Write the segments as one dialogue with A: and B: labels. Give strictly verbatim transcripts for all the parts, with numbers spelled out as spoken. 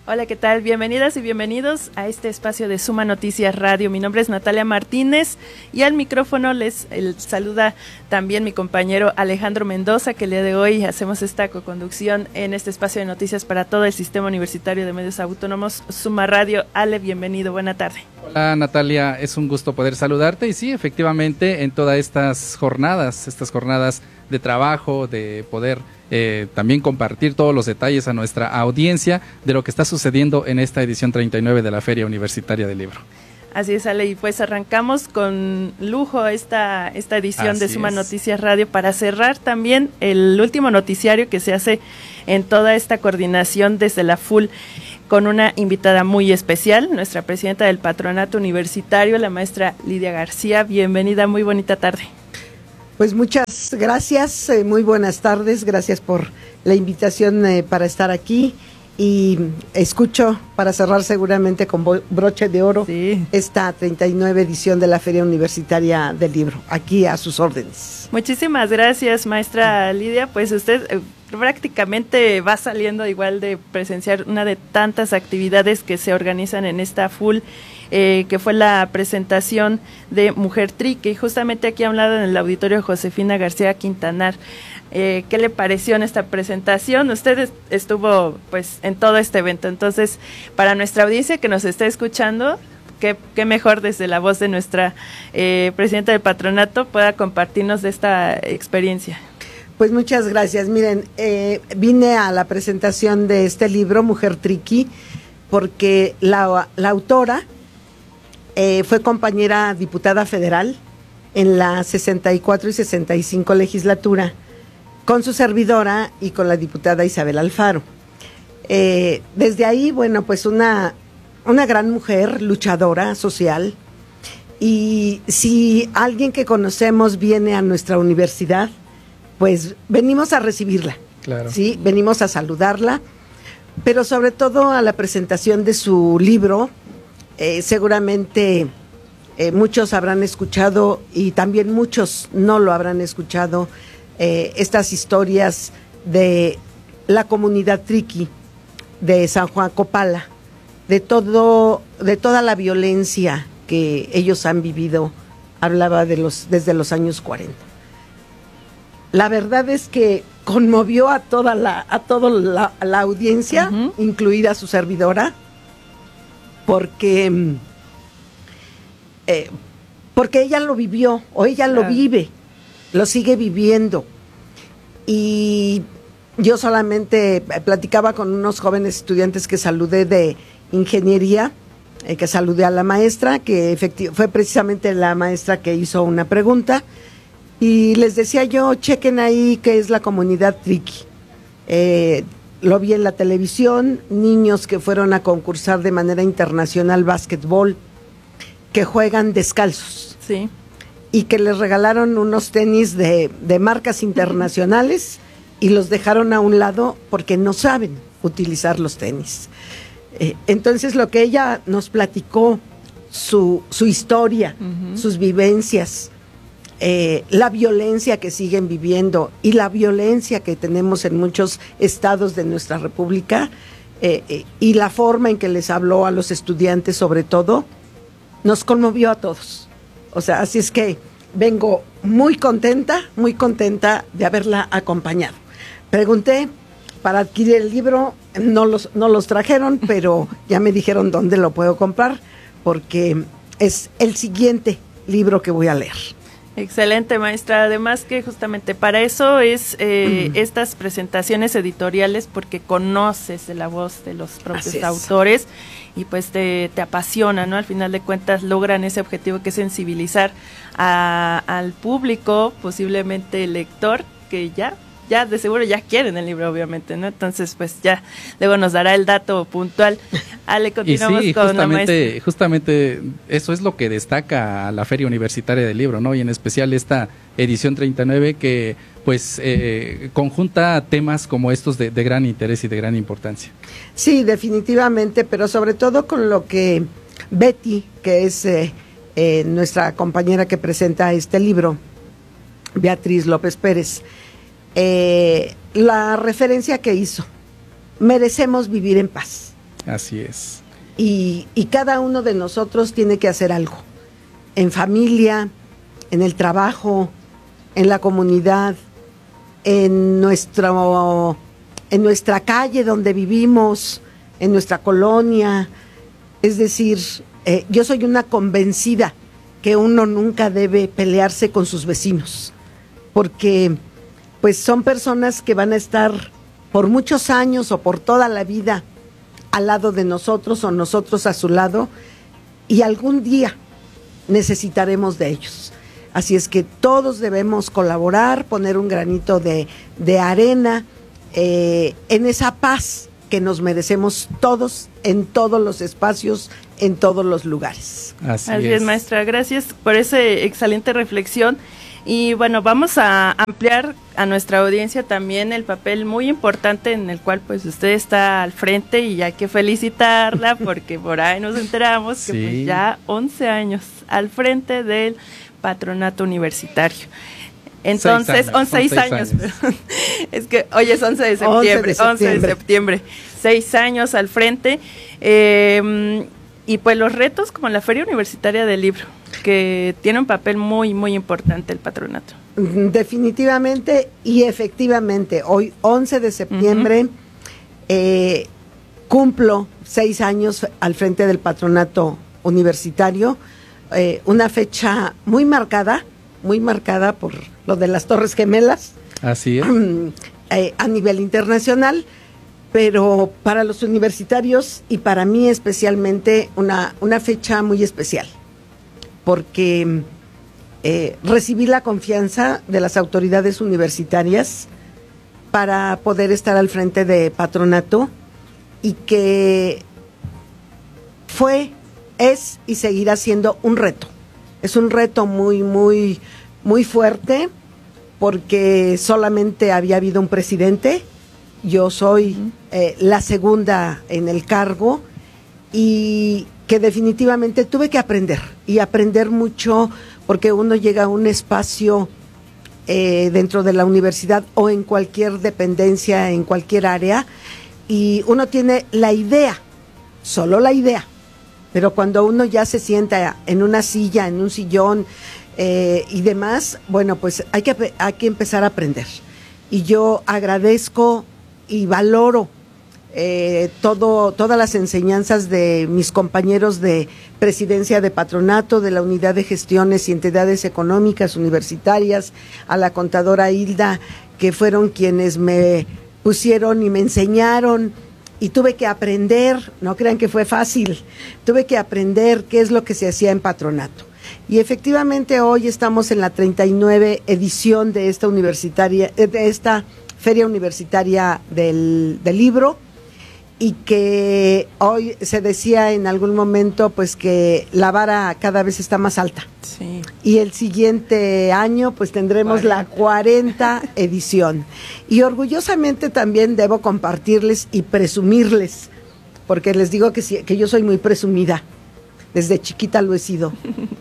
A: Hola, ¿qué tal? Bienvenidas y bienvenidos a este espacio de Suma Noticias Radio. Mi nombre es Natalia Martínez y al micrófono les el, saluda también mi compañero Alejandro Mendoza, que el día de hoy hacemos esta coconducción en este espacio de noticias para todo el Sistema Universitario de Medios Autónomos, Suma Radio. Ale, bienvenido, buena tarde.
B: Hola Natalia, es un gusto poder saludarte y sí, efectivamente, en todas estas jornadas, estas jornadas de trabajo, de poder eh, también compartir todos los detalles a nuestra audiencia de lo que está sucediendo en esta edición treinta y nueve de la Feria Universitaria del Libro.
A: Así es, Ale, y pues arrancamos con lujo esta, esta edición
B: Así
A: de Suma
B: es.
A: Noticias Radio para cerrar también el último noticiario que se hace en toda esta coordinación desde la F U L, con una invitada muy especial, nuestra presidenta del Patronato Universitario, la maestra Lidia García. Bienvenida, muy bonita tarde.
C: Pues muchas gracias, eh, muy buenas tardes, gracias por la invitación eh, para estar aquí y escucho para cerrar seguramente con broche de oro sí. esta treinta y nueve edición de la Feria Universitaria del Libro, aquí a sus órdenes.
A: Muchísimas gracias, maestra Lidia, pues usted eh, prácticamente va saliendo igual de presenciar una de tantas actividades que se organizan en esta F U L, Eh, que fue la presentación de Mujer Triqui, y justamente aquí a un lado en el auditorio Josefina García Quintanar. Eh, ¿Qué le pareció en esta presentación? Usted estuvo pues en todo este evento, entonces para nuestra audiencia que nos está escuchando, qué, qué mejor desde la voz de nuestra eh, presidenta del patronato pueda compartirnos de esta experiencia.
C: Pues muchas gracias. Miren, eh, vine a la presentación de este libro, Mujer Triqui, porque la, la autora Eh, fue compañera diputada federal en la sesenta y cuatro y sesenta y cinco legislatura con su servidora y con la diputada Isabel Alfaro. Eh, desde ahí, bueno, pues una, una gran mujer, luchadora social, y si alguien que conocemos viene a nuestra universidad, pues venimos a recibirla,
B: claro.
C: ¿sí? Venimos a saludarla, pero sobre todo a la presentación de su libro. Eh, seguramente eh, muchos habrán escuchado y también muchos no lo habrán escuchado, eh, estas historias de la comunidad triqui de San Juan Copala, de todo, de toda la violencia que ellos han vivido. Hablaba de los desde los años cuarenta. La verdad es que conmovió a toda la a toda la, la audiencia, uh-huh. incluida su servidora. Porque, eh, porque ella lo vivió, o ella claro. lo vive, lo sigue viviendo. Y yo solamente platicaba con unos jóvenes estudiantes que saludé de ingeniería, eh, que saludé a la maestra, que efecti- fue precisamente la maestra que hizo una pregunta, y les decía yo, chequen ahí qué es la comunidad triqui. Eh, Lo vi en la televisión, niños que fueron a concursar de manera internacional básquetbol, que juegan descalzos.
A: Sí.
C: Y que les regalaron unos tenis de, de marcas internacionales y los dejaron a un lado porque no saben utilizar los tenis. Eh, entonces lo que ella nos platicó, su, su historia, uh-huh. sus vivencias, Eh, la violencia que siguen viviendo y la violencia que tenemos en muchos estados de nuestra república, eh, eh, y la forma en que les habló a los estudiantes sobre todo, nos conmovió a todos. O sea, así es que vengo muy contenta, muy contenta de haberla acompañado. Pregunté para adquirir el libro, no los, no los trajeron, pero ya me dijeron dónde lo puedo comprar, porque es el siguiente libro que voy a leer.
A: Excelente, maestra. Además que justamente para eso es eh, mm. estas presentaciones editoriales, porque conoces de la voz de los propios autores y pues te, te apasiona, ¿no? Al final de cuentas logran ese objetivo que es sensibilizar a, al público, posiblemente el lector, que ya ya de seguro ya quieren el libro, obviamente, ¿no? Entonces, pues ya luego nos dará el dato puntual. Ale, continuamos
B: y sí,
A: con
B: justamente,
A: la maestra.
B: Justamente eso es lo que destaca a la Feria Universitaria del Libro, ¿no? Y en especial esta edición treinta y nueve que pues eh, conjunta temas como estos de, de gran interés y de gran importancia.
C: Sí, definitivamente, pero sobre todo con lo que Betty, que es eh, eh, nuestra compañera que presenta este libro, Beatriz López Pérez, eh, la referencia que hizo, merecemos vivir en paz.
B: Así es.
C: Y, y cada uno de nosotros tiene que hacer algo, en familia, en el trabajo, en la comunidad, en nuestro, en nuestra calle donde vivimos, en nuestra colonia. Es decir, eh, yo soy una convencida que uno nunca debe pelearse con sus vecinos, porque pues son personas que van a estar por muchos años o por toda la vida al lado de nosotros o nosotros a su lado, y algún día necesitaremos de ellos. Así es que todos debemos colaborar, poner un granito de, de arena eh, en esa paz que nos merecemos todos, en todos los espacios, en todos los lugares.
B: Así,
A: Así
B: es.
A: es, maestra. Gracias por esa excelente reflexión. Y bueno, vamos a ampliar a nuestra audiencia también el papel muy importante en el cual pues usted está al frente, y hay que felicitarla porque por ahí nos enteramos
B: Sí.
A: que pues ya once años al frente del patronato universitario. Entonces,
B: Seis años,
A: once, seis
B: son seis
A: años,
B: años.
A: perdón. Es que hoy es once de septiembre,
C: once de septiembre.
A: once de septiembre, seis años al frente. Eh, y pues los retos como la Feria Universitaria del Libro, que tiene un papel muy, muy importante el patronato.
C: Definitivamente y efectivamente, hoy once de septiembre, uh-huh. eh, cumplo seis años al frente del patronato universitario, eh, una fecha muy marcada, muy marcada por lo de las Torres Gemelas.
B: Así es.
C: eh, a nivel internacional, pero para los universitarios y para mí especialmente una, una fecha muy especial, porque eh, recibí la confianza de las autoridades universitarias para poder estar al frente de patronato, y que fue, es y seguirá siendo un reto. Es un reto muy, muy, muy fuerte, porque solamente había habido un presidente. Yo soy eh, la segunda en el cargo, y que definitivamente tuve que aprender, y aprender mucho, porque uno llega a un espacio eh, dentro de la universidad o en cualquier dependencia, en cualquier área, y uno tiene la idea, solo la idea, pero cuando uno ya se sienta en una silla, en un sillón eh, y demás, bueno, pues hay que, hay que empezar a aprender. Y yo agradezco y valoro eh, todo, todas las enseñanzas de mis compañeros de presidencia de patronato, de la unidad de gestiones y entidades económicas universitarias, a la contadora Hilda, que fueron quienes me pusieron y me enseñaron, y tuve que aprender, no crean que fue fácil, tuve que aprender qué es lo que se hacía en patronato. Y efectivamente hoy estamos en la treinta y nueve edición de esta universitaria, de esta Feria Universitaria del, del Libro, y que hoy se decía en algún momento pues que la vara cada vez está más alta.
A: Sí.
C: Y el siguiente año pues tendremos cuarenta. La cuarenta edición. Y orgullosamente también debo compartirles y presumirles, porque les digo que, que yo soy muy presumida, desde chiquita lo he sido,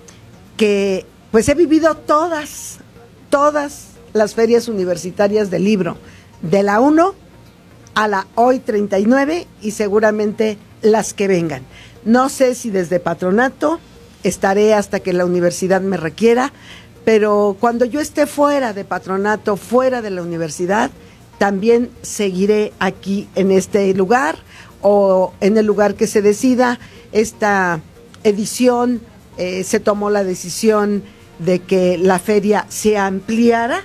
C: que pues he vivido todas, todas las ferias universitarias del libro, de la uno a la hoy treinta y nueve, y seguramente las que vengan. No sé si desde patronato estaré hasta que la universidad me requiera, pero cuando yo esté fuera de patronato, fuera de la universidad, también seguiré aquí en este lugar o en el lugar que se decida. Esta edición eh, se tomó la decisión de que la feria se ampliara,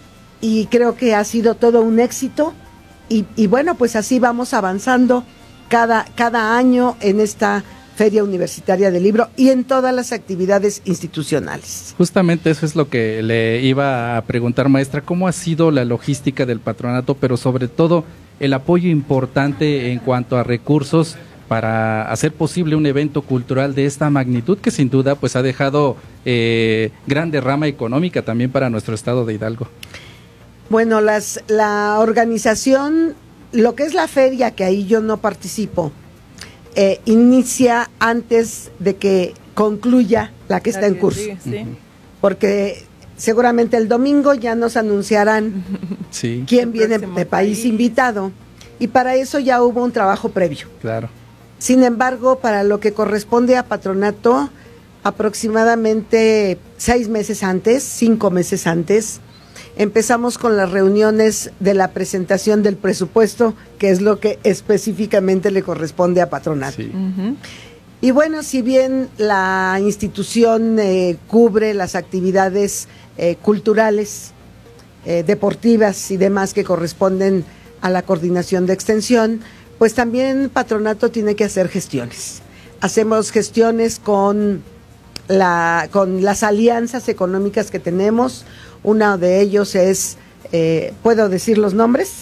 C: y creo que ha sido todo un éxito, y, y bueno, pues así vamos avanzando cada, cada año en esta Feria Universitaria del Libro y en todas las actividades institucionales.
B: Justamente eso es lo que le iba a preguntar, maestra, ¿cómo ha sido la logística del patronato, pero sobre todo el apoyo importante en cuanto a recursos para hacer posible un evento cultural de esta magnitud, que sin duda pues ha dejado eh, gran derrama económica también para nuestro estado de Hidalgo?
C: Bueno, las, la organización, lo que es la feria, que ahí yo no participo, eh, inicia antes de que concluya la que está en curso. Sí, sí. Porque seguramente el domingo ya nos anunciarán sí. quién viene de país, país invitado, y para eso ya hubo un trabajo previo.
B: Claro.
C: Sin embargo, para lo que corresponde a Patronato, aproximadamente seis meses antes, cinco meses antes, empezamos con las reuniones de la presentación del presupuesto, que es lo que específicamente le corresponde a Patronato.
B: Sí.
C: Uh-huh. Y bueno, si bien la institución eh, cubre las actividades eh, culturales, eh, deportivas y demás que corresponden a la coordinación de extensión, pues también Patronato tiene que hacer gestiones. Hacemos gestiones con, la, con las alianzas económicas que tenemos. Uno de ellos es, eh, ¿puedo decir los nombres?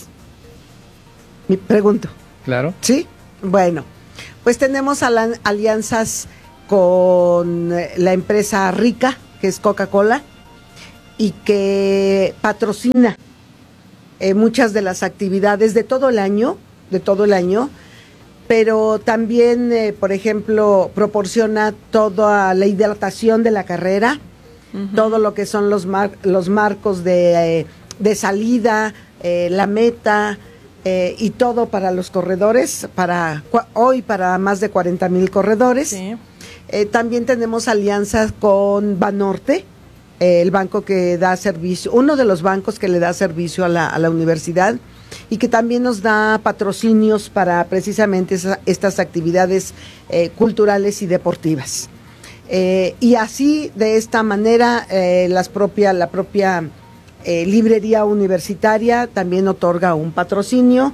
C: Me pregunto.
B: Claro.
C: ¿Sí? Bueno, pues tenemos al- alianzas con la empresa Rica, que es Coca-Cola, y que patrocina eh, muchas de las actividades de todo el año, de todo el año, pero también, eh, por ejemplo, proporciona toda la hidratación de la carrera, uh-huh. todo lo que son los, mar- los marcos de, eh, de salida, eh, la meta, eh, y todo para los corredores, para hoy para más de cuarenta mil corredores.
A: Sí.
C: Eh, también tenemos alianzas con Banorte, eh, el banco que da servicio, uno de los bancos que le da servicio a la, a la universidad, y que también nos da patrocinios para precisamente esa, estas actividades eh, culturales y deportivas. Eh, y así, de esta manera, eh, las propia, la propia eh, librería universitaria también otorga un patrocinio.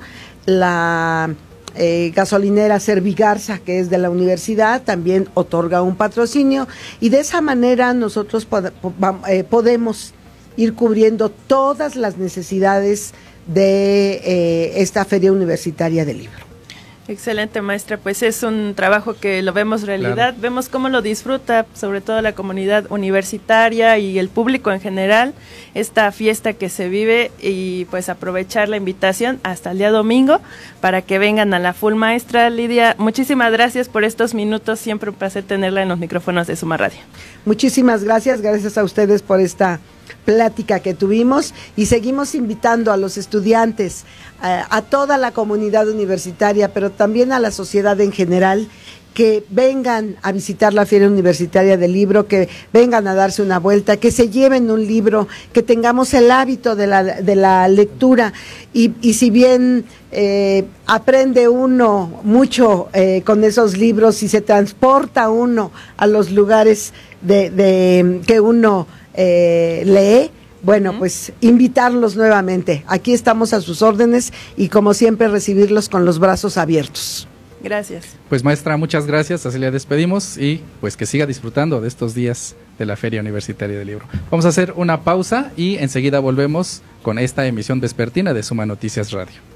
C: La eh, gasolinera Servigarza, que es de la universidad, también otorga un patrocinio. Y de esa manera nosotros pod- eh, podemos ir cubriendo todas las necesidades de eh, esta Feria Universitaria del Libro.
A: Excelente, maestra, pues es un trabajo que lo vemos realidad, claro. Vemos cómo lo disfruta sobre todo la comunidad universitaria y el público en general, esta fiesta que se vive, y pues aprovechar la invitación hasta el día domingo para que vengan a la full. Maestra Lidia, muchísimas gracias por estos minutos, siempre un placer tenerla en los micrófonos de Suma Radio.
C: Muchísimas gracias, gracias a ustedes por esta plática que tuvimos, y seguimos invitando a los estudiantes, a, a toda la comunidad universitaria, pero también a la sociedad en general, que vengan a visitar la Feria Universitaria del Libro, que vengan a darse una vuelta, que se lleven un libro, que tengamos el hábito de la, de la lectura, y, y si bien eh, aprende uno mucho eh, con esos libros y se transporta uno a los lugares de, de que uno Eh, lee, bueno, uh-huh. pues invitarlos nuevamente. Aquí estamos a sus órdenes, y como siempre recibirlos con los brazos abiertos.
A: Gracias.
B: Pues maestra, muchas gracias, así le despedimos, y pues que siga disfrutando de estos días de la Feria Universitaria del Libro. Vamos a hacer una pausa y enseguida volvemos con esta emisión vespertina de Suma Noticias Radio.